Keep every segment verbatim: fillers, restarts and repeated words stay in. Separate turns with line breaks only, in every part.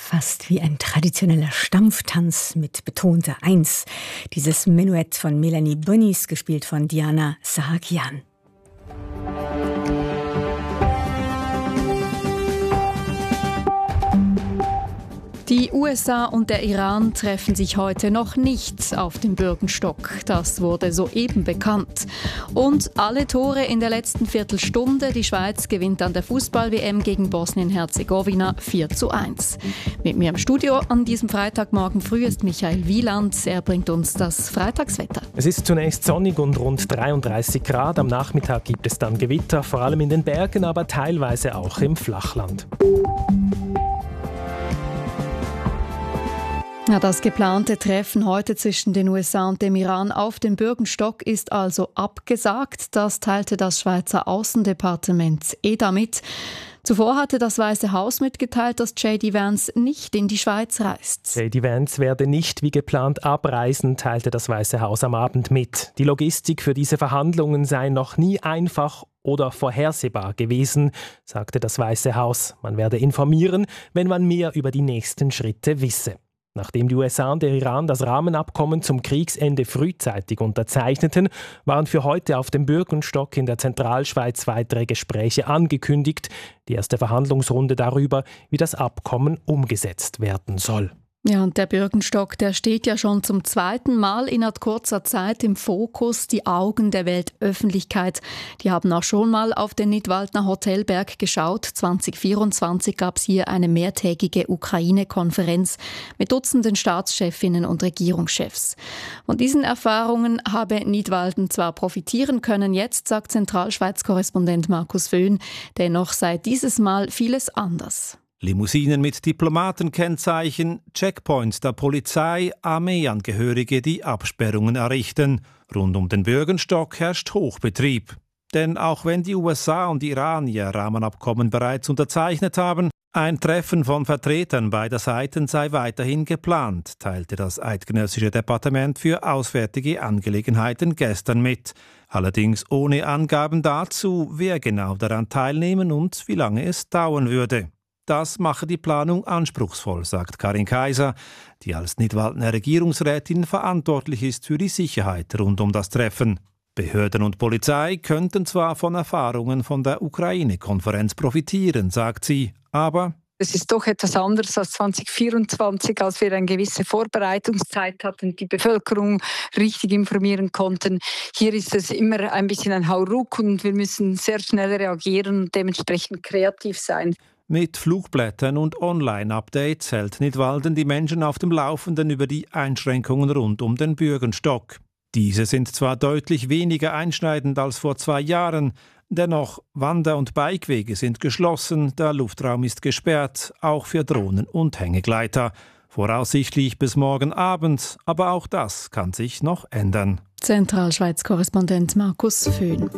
Fast wie ein traditioneller Stampftanz mit betonter Eins. Dieses Menuett von Melanie Bonis, gespielt von Diana Sahakian.
Die U S A und der Iran treffen sich heute noch nicht auf dem Bürgenstock. Das wurde soeben bekannt. Und alle Tore in der letzten Viertelstunde. Die Schweiz gewinnt an der Fußball-W M gegen Bosnien-Herzegowina vier zu eins. Mit mir im Studio an diesem Freitagmorgen früh ist Michael Wieland. Er bringt uns das Freitagswetter.
Es ist zunächst sonnig und rund dreiunddreißig Grad. Am Nachmittag gibt es dann Gewitter, vor allem in den Bergen, aber teilweise auch im Flachland.
Ja, das geplante Treffen heute zwischen den U S A und dem Iran auf dem Bürgenstock ist also abgesagt. Das teilte das Schweizer Außendepartement E D A mit. Zuvor hatte das Weiße Haus mitgeteilt, dass J D Vance nicht in die Schweiz reist.
J D Vance werde nicht wie geplant abreisen, teilte das Weiße Haus am Abend mit. Die Logistik für diese Verhandlungen sei noch nie einfach oder vorhersehbar gewesen, sagte das Weiße Haus. Man werde informieren, wenn man mehr über die nächsten Schritte wisse. Nachdem die U S A und der Iran das Rahmenabkommen zum Kriegsende frühzeitig unterzeichneten, waren für heute auf dem Bürgenstock in der Zentralschweiz weitere Gespräche angekündigt. Die erste Verhandlungsrunde darüber, wie das Abkommen umgesetzt werden soll.
Ja, und der Bürgenstock, der steht ja schon zum zweiten Mal innerhalb kurzer Zeit im Fokus. Die Augen der Weltöffentlichkeit, die haben auch schon mal auf den Nidwaldner Hotelberg geschaut. zwanzig vierundzwanzig gab es hier eine mehrtägige Ukraine-Konferenz mit Dutzenden Staatschefinnen und Regierungschefs. Von diesen Erfahrungen habe Nidwalden zwar profitieren können, jetzt sagt Zentralschweiz-Korrespondent Markus Föhn, dennoch sei dieses Mal vieles anders.
Limousinen mit Diplomatenkennzeichen, Checkpoints der Polizei, Armeeangehörige, die Absperrungen errichten. Rund um den Bürgenstock herrscht Hochbetrieb. Denn auch wenn die U S A und Iran ihr Rahmenabkommen bereits unterzeichnet haben, ein Treffen von Vertretern beider Seiten sei weiterhin geplant, teilte das Eidgenössische Departement für Auswärtige Angelegenheiten gestern mit. Allerdings ohne Angaben dazu, wer genau daran teilnehmen und wie lange es dauern würde. Das mache die Planung anspruchsvoll, sagt Karin Kaiser, die als Nidwaldner Regierungsrätin verantwortlich ist für die Sicherheit rund um das Treffen. Behörden und Polizei könnten zwar von Erfahrungen von der Ukraine-Konferenz profitieren, sagt sie, aber
es ist doch etwas anderes als zwanzig vierundzwanzig, als wir eine gewisse Vorbereitungszeit hatten, die Bevölkerung richtig informieren konnten. Hier ist es immer ein bisschen ein Hauruck und wir müssen sehr schnell reagieren und dementsprechend kreativ sein.
Mit Flugblättern und Online-Updates hält Nidwalden die Menschen auf dem Laufenden über die Einschränkungen rund um den Bürgenstock. Diese sind zwar deutlich weniger einschneidend als vor zwei Jahren, dennoch Wander- und Bikewege sind geschlossen, der Luftraum ist gesperrt, auch für Drohnen und Hängegleiter. Voraussichtlich bis morgen Abend, aber auch das kann sich noch ändern.
Zentralschweiz-Korrespondent Markus Föhn.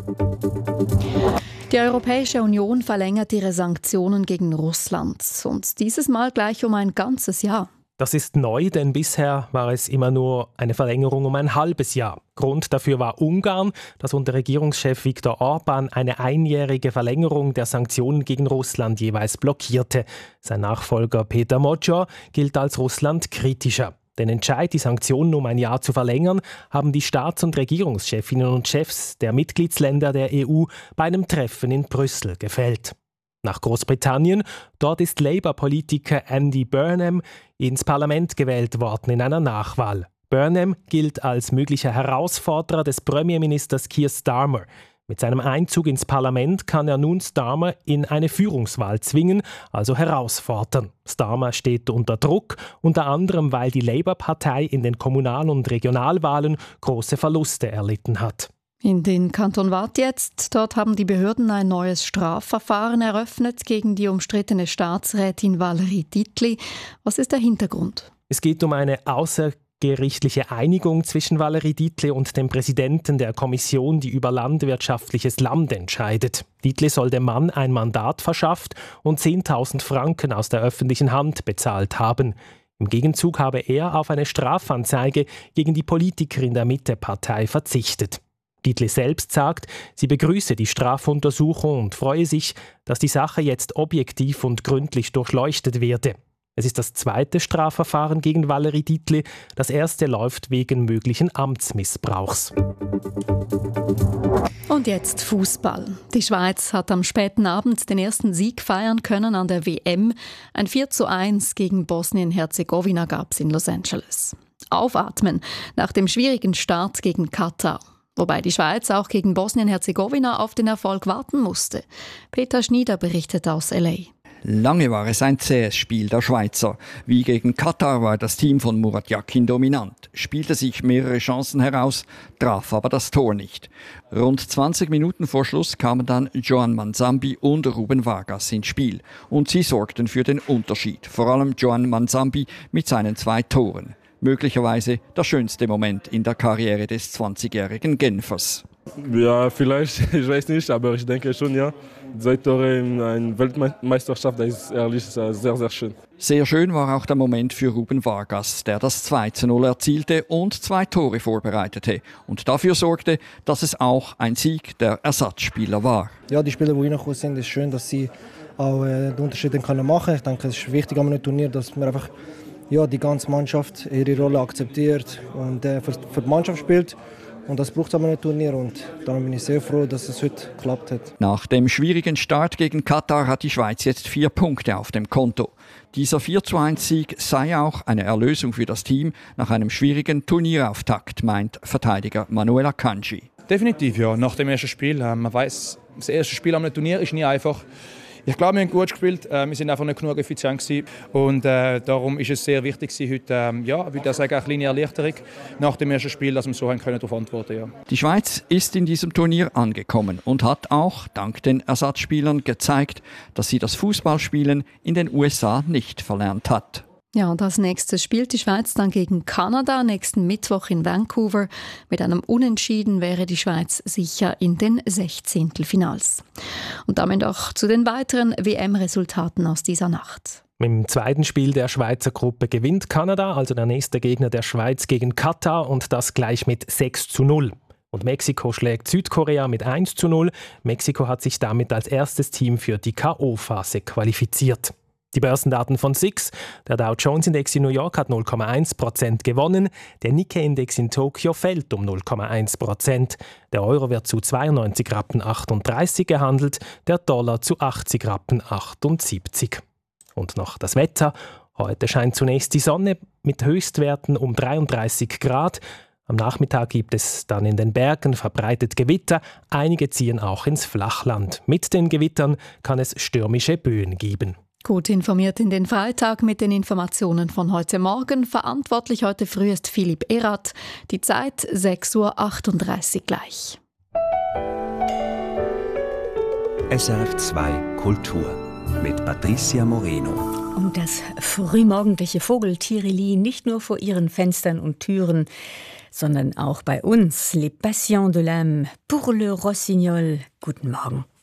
Die Europäische Union verlängert ihre Sanktionen gegen Russland. Und dieses Mal gleich um ein ganzes Jahr.
Das ist neu, denn bisher war es immer nur eine Verlängerung um ein halbes Jahr. Grund dafür war Ungarn, das unter Regierungschef Viktor Orbán eine einjährige Verlängerung der Sanktionen gegen Russland jeweils blockierte. Sein Nachfolger Peter Magyar gilt als Russland kritischer. Den Entscheid, die Sanktionen um ein Jahr zu verlängern, haben die Staats- und Regierungschefinnen und Chefs der Mitgliedsländer der E U bei einem Treffen in Brüssel gefällt. Nach Großbritannien, dort ist Labour-Politiker Andy Burnham ins Parlament gewählt worden in einer Nachwahl. Burnham gilt als möglicher Herausforderer des Premierministers Keir Starmer. Mit seinem Einzug ins Parlament kann er nun Starmer in eine Führungswahl zwingen, also herausfordern. Starmer steht unter Druck, unter anderem weil die Labour-Partei in den Kommunal- und Regionalwahlen große Verluste erlitten hat.
In den Kanton Waadt jetzt, dort haben die Behörden ein neues Strafverfahren eröffnet gegen die umstrittene Staatsrätin Valerie Dietli. Was ist der Hintergrund?
Es geht um eine außergerichtliche Einigung zwischen Valerie Dietli und dem Präsidenten der Kommission, die über landwirtschaftliches Land entscheidet. Dietli soll dem Mann ein Mandat verschafft und zehntausend Franken aus der öffentlichen Hand bezahlt haben. Im Gegenzug habe er auf eine Strafanzeige gegen die Politikerin der Mitte-Partei verzichtet. Dietli selbst sagt, sie begrüße die Strafuntersuchung und freue sich, dass die Sache jetzt objektiv und gründlich durchleuchtet werde. Es ist das zweite Strafverfahren gegen Valerie Dietli. Das erste läuft wegen möglichen Amtsmissbrauchs.
Und jetzt Fußball. Die Schweiz hat am späten Abend den ersten Sieg feiern können an der W M. Ein vier zu eins gegen Bosnien-Herzegowina gab es in Los Angeles. Aufatmen nach dem schwierigen Start gegen Katar. Wobei die Schweiz auch gegen Bosnien-Herzegowina auf den Erfolg warten musste. Peter Schnieder berichtet aus L A.
Lange war es ein zähes Spiel der Schweizer. Wie gegen Katar war das Team von Murat Yakin dominant, spielte sich mehrere Chancen heraus, traf aber das Tor nicht. Rund zwanzig Minuten vor Schluss kamen dann Joan Manzambi und Ruben Vargas ins Spiel. Und sie sorgten für den Unterschied, vor allem Joan Manzambi mit seinen zwei Toren. Möglicherweise der schönste Moment in der Karriere des zwanzigjährigen Genfers.
Ja, vielleicht, ich weiß nicht, aber ich denke schon, ja. Zwei Tore in einer Weltmeisterschaft, das ist ehrlich sehr, sehr schön.
Sehr schön war auch der Moment für Ruben Vargas, der das zwei zu null erzielte und zwei Tore vorbereitete und dafür sorgte, dass es auch ein Sieg der Ersatzspieler war.
Ja, die Spieler, die reingekommen sind, ist schön, dass sie auch äh, den Unterschied machen können. Ich denke, es ist wichtig an einem Turnier, dass man einfach ja, die ganze Mannschaft ihre Rolle akzeptiert und äh, für, für die Mannschaft spielt. Und das braucht aber ein Turnier und darum bin ich sehr froh, dass es heute geklappt hat.
Nach dem schwierigen Start gegen Katar hat die Schweiz jetzt vier Punkte auf dem Konto. Dieser vier zu eins Sieg sei auch eine Erlösung für das Team nach einem schwierigen Turnierauftakt, meint Verteidiger Manuel Akanji.
Definitiv, ja. Nach dem ersten Spiel. Äh, man weiss, das erste Spiel am Turnier ist nie einfach. Ich glaube, wir haben gut gespielt. Wir sind einfach nicht genug effizient gewesen. Und äh, darum ist es sehr wichtig, heute, ähm, ja, ich würde sagen, eine kleine Erleichterung nach dem ersten Spiel, dass wir so haben können darauf antworten. Ja.
Die Schweiz ist in diesem Turnier angekommen und hat auch dank den Ersatzspielern gezeigt, dass sie das Fußballspielen in den U S A nicht verlernt hat.
Ja, und als nächstes spielt die Schweiz dann gegen Kanada nächsten Mittwoch in Vancouver. Mit einem Unentschieden wäre die Schweiz sicher in den Sechzehntelfinals. Und damit auch zu den weiteren W M-Resultaten aus dieser Nacht.
Im zweiten Spiel der Schweizer Gruppe gewinnt Kanada, also der nächste Gegner der Schweiz, gegen Katar und das gleich mit sechs zu null. Und Mexiko schlägt Südkorea mit eins zu null. Mexiko hat sich damit als erstes Team für die K O-Phase qualifiziert. Die Börsendaten von S I X. Der Dow Jones Index in New York hat null Komma eins Prozent gewonnen. Der Nikkei Index in Tokio fällt um null Komma eins Prozent. Der Euro wird zu zweiundneunzig Rappen achtunddreißig gehandelt, der Dollar zu achtzig Rappen achtundsiebzig. Und noch das Wetter. Heute scheint zunächst die Sonne mit Höchstwerten um dreiunddreißig Grad. Am Nachmittag gibt es dann in den Bergen verbreitet Gewitter. Einige ziehen auch ins Flachland. Mit den Gewittern kann es stürmische Böen geben.
Gut informiert in den Freitag mit den Informationen von heute Morgen. Verantwortlich heute früh ist Philipp Erath. Die Zeit sechs Uhr achtunddreißig gleich.
S R F zwei Kultur mit Patricia Moreno.
Und das frühmorgendliche Vogeltirili nicht nur vor ihren Fenstern und Türen, sondern auch bei uns. Les Passions de l'âme pour le Rossignol. Guten Morgen.